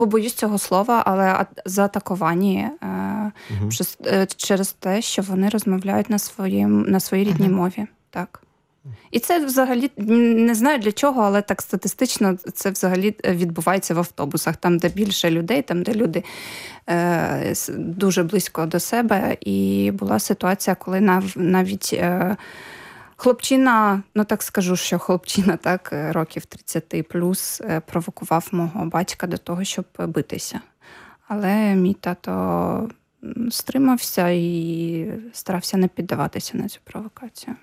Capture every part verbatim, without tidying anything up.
побоюсь цього слова, але заатаковані е, Мгм. przez, е, через те, що вони розмовляють на, своїм, на своїй рідній Мгм. мові. Так. І це взагалі, н- не знаю для чого, але так статистично це взагалі відбувається в автобусах, там, де більше людей, там, де люди е, с- дуже близько до себе. І була ситуація, коли нав, навіть е, хлопчина, ну так скажу, що хлопчина, так, е, років тридцять плюс, е, провокував мого батька до того, щоб битися. Але мій тато м, стримався і старався не піддаватися на цю провокацію.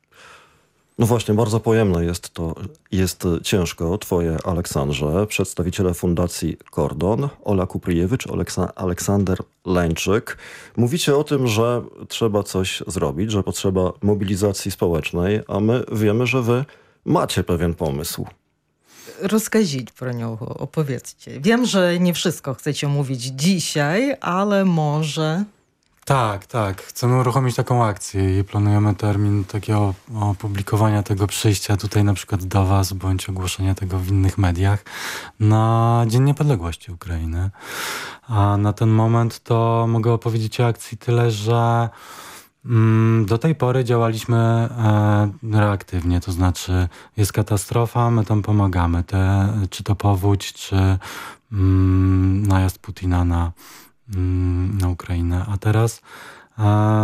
No właśnie, bardzo pojemne jest to, jest ciężko. Twoje, Aleksandrze, przedstawiciele Fundacji Kordon, Ola Kupryjewicz, Oleksa- Aleksander Leńczyk. Mówicie o tym, że trzeba coś zrobić, że potrzeba mobilizacji społecznej, a my wiemy, że wy macie pewien pomysł. Розкажіть про нього, оповідьте. Wiem, że nie wszystko chcecie mówić dzisiaj, ale może... Tak, tak. Chcemy uruchomić taką akcję i planujemy termin takiego opublikowania tego przyjścia tutaj na przykład do was, bądź ogłoszenia tego w innych mediach na Dzień Niepodległości Ukrainy. A na ten moment to mogę opowiedzieć o akcji tyle, że mm, do tej pory działaliśmy e, reaktywnie, to znaczy jest katastrofa, my tam pomagamy. Te, czy to powódź, czy mm, najazd Putina na na Ukrainę. A teraz e,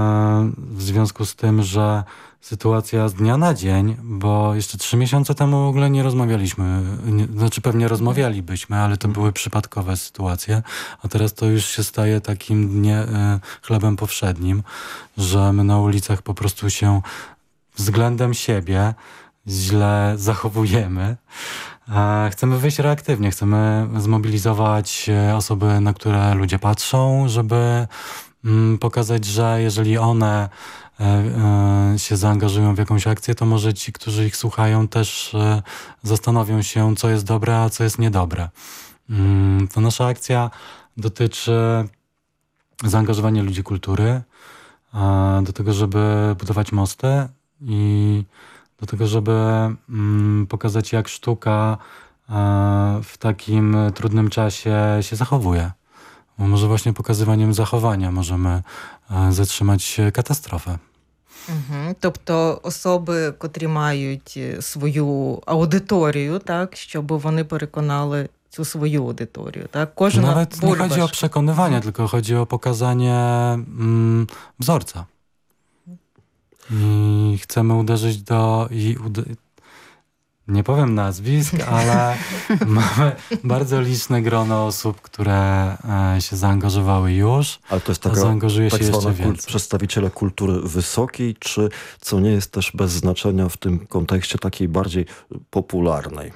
w związku z tym, że sytuacja z dnia na dzień, bo jeszcze trzy miesiące temu w ogóle nie rozmawialiśmy, nie, znaczy pewnie rozmawialibyśmy, ale to były przypadkowe sytuacje, a teraz to już się staje takim dnie, e, chlebem powszednim, że my na ulicach po prostu się względem siebie źle zachowujemy. E, Chcemy wyjść reaktywnie, chcemy zmobilizować e, osoby, na które ludzie patrzą, żeby mm, pokazać, że jeżeli one e, e, się zaangażują w jakąś akcję, to może ci, którzy ich słuchają, też e, zastanowią się, co jest dobre, a co jest niedobre. Mm, To nasza akcja dotyczy zaangażowania ludzi kultury, e, do tego, żeby budować mosty i do tego, żeby mm, pokazać, jak sztuka e, w takim trudnym czasie się zachowuje. Bo może właśnie pokazywaniem zachowania możemy e, zatrzymać katastrofę. Угу. Тобто особи, котрі мають е, свою аудиторію, так, щоб вони переконали цю свою аудиторію. Так? Кожна Nawet nie chodzi o бульбашка. przekonywanie, tylko chodzi o pokazanie mm, wzorca. I chcemy uderzyć do... I ude- nie powiem nazwisk, ale mamy bardzo liczne grono osób, które e, się zaangażowały już, Ale to jest a taka zaangażuje się tak jeszcze zwana kul- więcej. przedstawiciele kultury wysokiej, czy co nie jest też bez znaczenia w tym kontekście takiej bardziej popularnej?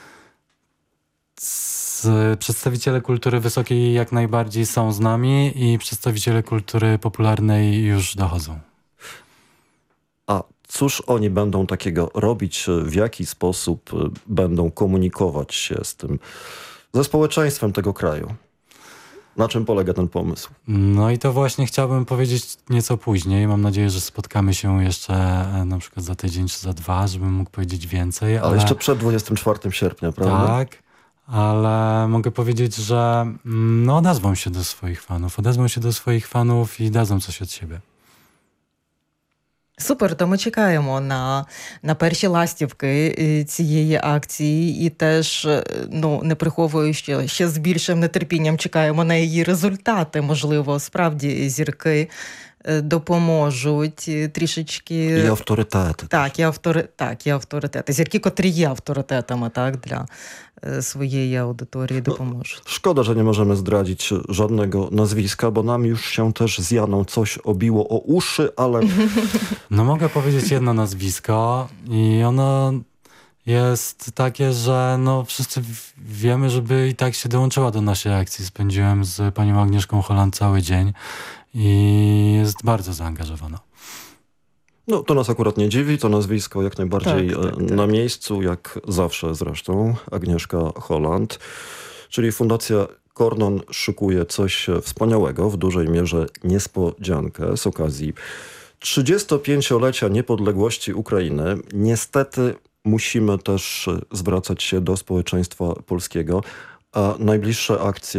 Z, przedstawiciele kultury wysokiej jak najbardziej są z nami i przedstawiciele kultury popularnej już dochodzą. A cóż oni będą takiego robić? W jaki sposób y, będą komunikować się z tym, ze społeczeństwem tego kraju? Na czym polega ten pomysł? No i to właśnie chciałbym powiedzieć nieco później. Mam nadzieję, że spotkamy się jeszcze e, na przykład za tydzień czy za dwa, żebym mógł powiedzieć więcej. Ale, jeszcze przed dwudziestego czwartego sierpnia, prawda? Tak, ale mogę powiedzieć, że mm, no, odezwą się do swoich fanów. Odezwą się do swoich fanów i dadzą coś od siebie. Супер, то ми чекаємо на, на перші ластівки е, цієї акції і теж, е, ну, не приховую, що ще з більшим нетерпінням чекаємо на її результати. Можливо, справді зірки е, допоможуть е, трішечки... I autorytety. Так, і, автори... так, і авторитети. Зірки, котрі є авторитетами, так, для е, своєї аудиторії, допоможуть. Szkoda, że nie możemy zdradzić żadnego nazwiska, bo nam już się też z Janą coś obiło o uszy, ale No mogę powiedzieć jedno nazwisko i ono jest takie, że no wszyscy w- wiemy, żeby i tak się dołączyła do naszej akcji. Spędziłem z panią Agnieszką Holland cały dzień i jest bardzo zaangażowana. no, to nas akurat nie dziwi. To nazwisko jak najbardziej Tak, tak, e, tak. na miejscu, jak zawsze zresztą. Agnieszka Holland. Czyli Fundacja Kordon szykuje coś wspaniałego, w dużej mierze niespodziankę z okazji trzydziestopięciolecia niepodległości Ukrainy. Niestety musimy też zwracać się do społeczeństwa polskiego, a najbliższe akcje